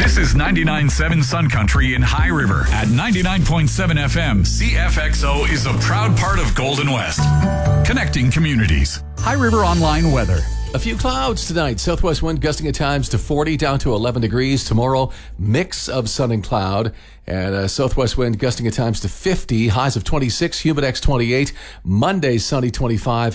This is 99.7 Sun Country in High River. At 99.7 FM, CFXO is a proud part of Golden West. Connecting communities. High River Online weather. A few clouds tonight. Southwest wind gusting at times to 40 down to 11 degrees. Tomorrow, mix of sun and cloud. And southwest wind gusting at times to 50. Highs of 26, humidex 28. Monday, sunny 25.